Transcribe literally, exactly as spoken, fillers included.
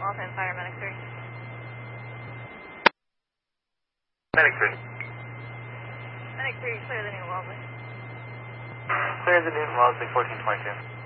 Alpha and Fire, Medic three. Medic three. Medic three, clear the Newton Wellesley. Clear the Newton Wellesley, fourteen twenty-two.